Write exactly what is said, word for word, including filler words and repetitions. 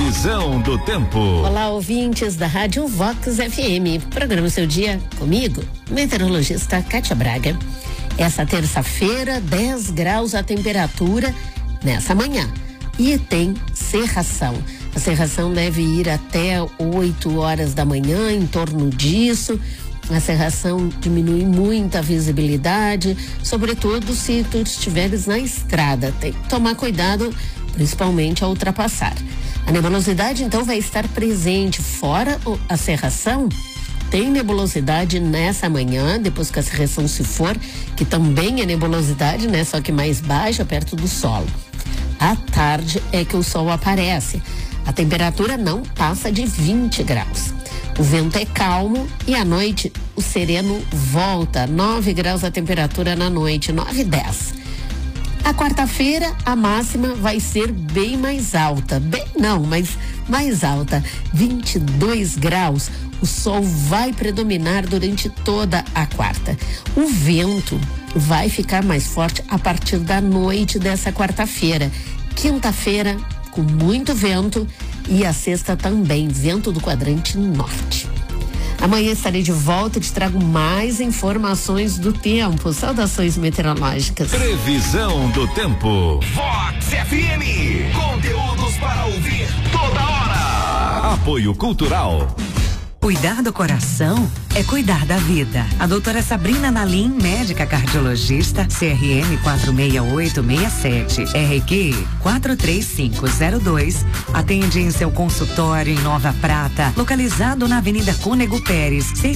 Previsão do tempo. Olá, ouvintes da Rádio Vox F M. Programa Seu Dia comigo, meteorologista Kátia Braga. Essa terça-feira, dez graus a temperatura nessa manhã. E tem cerração. A cerração deve ir até oito horas da manhã, em torno disso. A cerração diminui muito a visibilidade, sobretudo se tu estiveres na estrada. Tem que tomar cuidado, principalmente ao ultrapassar. A nebulosidade, então, vai estar presente. Fora a cerração, tem nebulosidade nessa manhã, depois que a cerração se for, que também é nebulosidade, né? Só que mais baixa, perto do solo. À tarde é que o sol aparece. A temperatura não passa de vinte graus. O vento é calmo e à noite o sereno volta. nove graus a temperatura na noite, nove e dez. A quarta-feira a máxima vai ser bem mais alta. Bem não, mas mais alta. vinte e dois graus. O sol vai predominar durante toda a quarta. O vento vai ficar mais forte a partir da noite dessa quarta-feira. Quinta-feira, com muito vento, e a sexta também, vento do quadrante norte. Amanhã estarei de volta e te trago mais informações do tempo. Saudações meteorológicas. Previsão do tempo. Vox F M. Conteúdos para ouvir toda hora. Apoio Cultural. Cuidar do coração é cuidar da vida. A doutora Sabrina Nalim, médica cardiologista, C R M quatro seis oito seis sete, R Q quatro três cinco zero dois, atende em seu consultório em Nova Prata, localizado na Avenida Cônego Pérez,